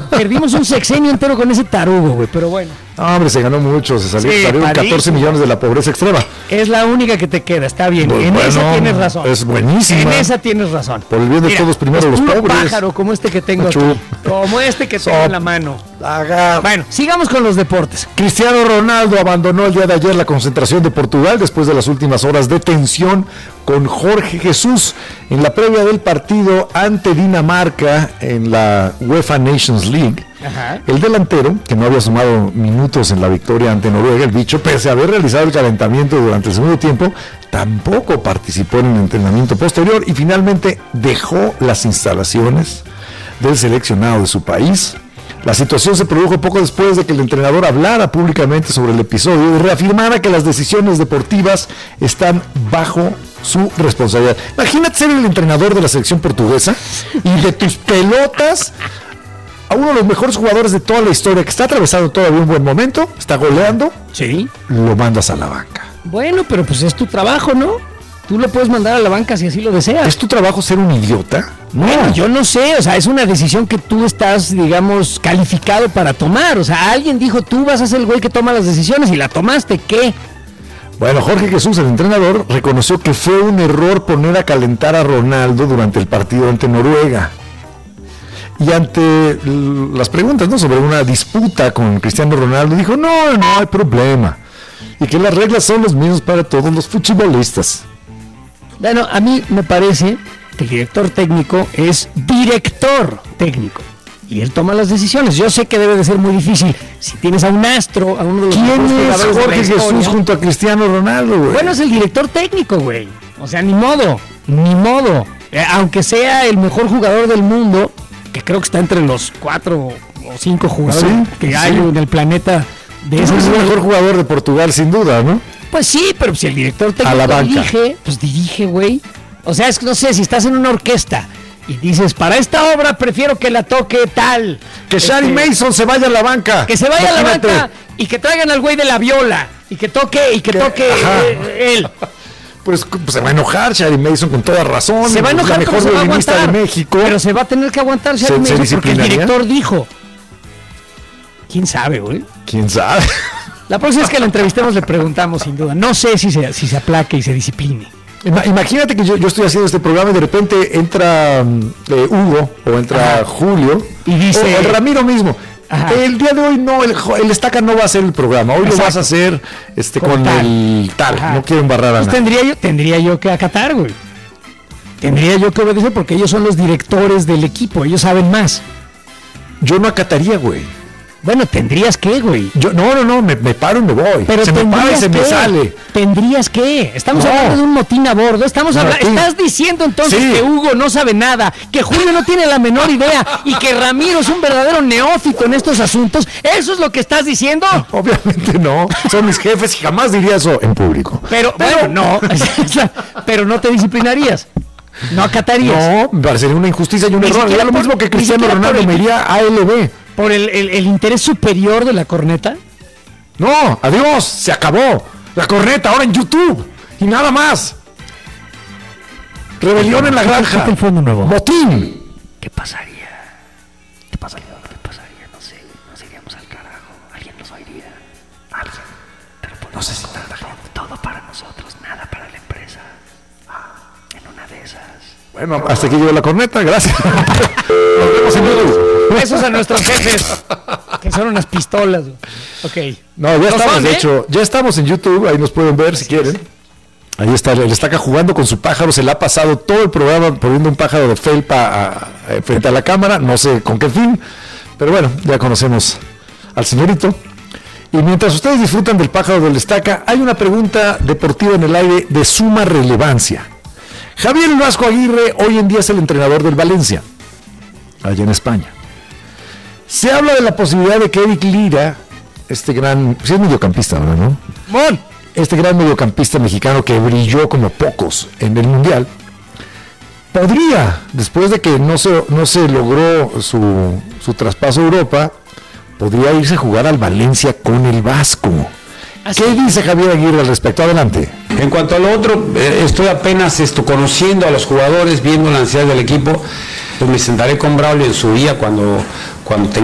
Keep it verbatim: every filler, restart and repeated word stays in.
perdimos un sexenio entero con ese tarugo, güey, pero bueno. No, hombre, se ganó mucho, se salió, Sí, salieron padrísimo. catorce millones de la pobreza extrema. Es la única que te queda, está bien. Pues en bueno, esa tienes razón. es buenísima. En esa tienes razón. Por el bien de Mira, todos, primero es los puro pobres. pájaro como este que tengo Achú. aquí. Como este que tengo en la mano. Haga. Bueno, sigamos con los deportes. Cristiano Ronaldo abandonó el día de ayer la concentración de Portugal después de las últimas horas de tensión con Jorge Jesús en la previa del partido ante Dinamarca en la UEFA Nations League. Ajá. El delantero, que no había sumado minutos en la victoria ante Noruega, el bicho, pese a haber realizado el calentamiento durante el segundo tiempo, tampoco participó en el entrenamiento posterior y finalmente dejó las instalaciones del seleccionado de su país. La situación se produjo poco después de que el entrenador hablara públicamente sobre el episodio y reafirmara que las decisiones deportivas están bajo su responsabilidad. Imagínate ser el entrenador de la selección portuguesa y de tus pelotas a uno de los mejores jugadores de toda la historia, que está atravesando todavía un buen momento, está goleando, Sí. lo mandas a la banca. Bueno, pero pues es tu trabajo, ¿no? Tú lo puedes mandar a la banca si así lo deseas. ¿Es tu trabajo ser un idiota? No. Bueno, yo no sé, o sea, es una decisión que tú estás, digamos, calificado para tomar. O sea, alguien dijo, tú vas a ser el güey que toma las decisiones y la tomaste, ¿qué? Bueno, Jorge Jesús, el entrenador, reconoció que fue un error poner a calentar a Ronaldo durante el partido ante Noruega. Y ante l- las preguntas, ¿no?, sobre una disputa con Cristiano Ronaldo, dijo, no, no hay problema. Y que las reglas son las mismas para todos los futbolistas. Bueno, a mí me parece que el director técnico es director técnico. Y él toma las decisiones. Yo sé que debe de ser muy difícil. Si tienes a un astro, a uno de los ¿Quién mejores es jugadores de la Jorge historia, Jesús junto a Cristiano Ronaldo, güey? bueno, es el director técnico, güey. O sea, ni modo, ni modo. Eh, aunque sea el mejor jugador del mundo, que creo que está entre los cuatro o cinco jugadores Sí, que sí. hay en el planeta de Ese ese es el nivel. mejor jugador de Portugal, sin duda, ¿no? Pues sí, pero si el director A la técnico banca. dirige, pues dirige, güey. O sea, es que no sé, si estás en una orquesta y dices, para esta obra prefiero que la toque tal. Que Shari Este, Mason se vaya a la banca. Que se vaya a la Imagínate. banca y que traigan al güey de la viola y que toque y que Que- toque ajá. eh, él. Pues, pues se va a enojar Shari Mason con toda razón. Se va a es enojar, la pero mejor se va a violinista de aguantar. México. Pero se va a tener que aguantar ¿Se- Shari se Mason porque el disciplinaría? director dijo. ¿Quién sabe, güey? ¿Quién sabe? La próxima vez que lo entrevistemos le preguntamos, sin duda. No sé si se, si se aplaque y se discipline. Ima- Imagínate que yo, yo estoy haciendo este programa y de repente entra mm, eh, Hugo o entra Ajá. Julio Y dice- o el Ramiro mismo. Ajá. El día de hoy no, el, jo- el Estaca no va a hacer el programa. Hoy lo Exacto. vas a hacer este, Con con, tal. el tal. Ajá. No quiero embarrar a Pues nadie. tendría yo, tendría yo que acatar, güey. Tendría yo que obedecer porque ellos son los directores del equipo, ellos saben más. Yo no acataría, güey. Bueno, tendrías que, güey. Yo, no, no, no, me, me paro y me voy. Pero se me para y tendrías se que. me sale. Tendrías que. Estamos No. hablando de un motín a bordo. Estamos hablando. Motín. Estás diciendo entonces Sí. que Hugo no sabe nada, que Julio no tiene la menor idea y que Ramiro es un verdadero neófito en estos asuntos. ¿Eso es lo que estás diciendo? Obviamente no. Son mis jefes y jamás diría eso en público. Pero, bueno, no. Pero no te disciplinarías. No acatarías. No, me parecería una injusticia y un Ni error. siquiera Era lo por- mismo que ni Cristiano siquiera por Ronaldo el- me iría a L B. Por el, el- el interés superior de la corneta. No, adiós, se acabó. La corneta ahora en YouTube y nada más. Rebelión en la granja. Quita el fondo nuevo. Motín. ¿Qué pasaría? ¿Qué pasaría? ¿Qué pasaría? No sé. Nos iríamos al carajo. Alguien nos oiría. Alguien. Pero no sé si tanta gente. Todo para nosotros, nada para la empresa. Ah, en una de esas. Bueno, hasta aquí llegó la corneta, gracias. Nos vemos en YouTube. Besos a nuestros jefes. Que son unas pistolas. Ok. No, ya ¿No estamos, son, de eh? hecho, ya estamos en YouTube, ahí nos pueden ver si quieren. Ahí está, el Estaca jugando con su pájaro, se le ha pasado todo el programa poniendo un pájaro de felpa a- a- frente a la cámara, no sé con qué fin, pero bueno, ya conocemos al señorito. Y mientras ustedes disfrutan del pájaro del Estaca, hay una pregunta deportiva en el aire de suma relevancia. Javier El Vasco Aguirre hoy en día es el entrenador del Valencia, allá en España. Se habla de la posibilidad de que Eric Lira, este gran, sí es mediocampista ahora, ¿no? Mon. Este gran mediocampista mexicano que brilló como pocos en el Mundial, podría, después de que no se, no se logró su, su traspaso a Europa, podría irse a jugar al Valencia con el Vasco. ¿Qué dice Javier Aguirre al respecto? Adelante. En cuanto a lo otro, eh, estoy apenas esto, conociendo a los jugadores, viendo la ansiedad del equipo, pues me sentaré con Braulio en su día cuando, cuando